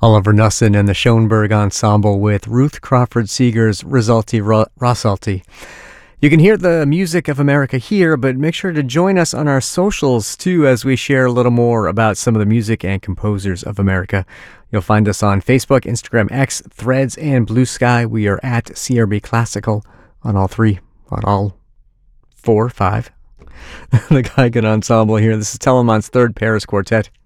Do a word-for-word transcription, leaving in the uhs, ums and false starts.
Oliver Nussin and the Schoenberg Ensemble with Ruth Crawford Seeger's Risalti Ro- Rossalti. You can hear the music of America here, but make sure to join us on our socials too as we share a little more about some of the music and composers of America. You'll find us on Facebook, Instagram, X, Threads, and Blue Sky. We are at C R B Classical on all three, on all four, five. The Geigen Ensemble here. This is Telemann's Third Paris Quartet.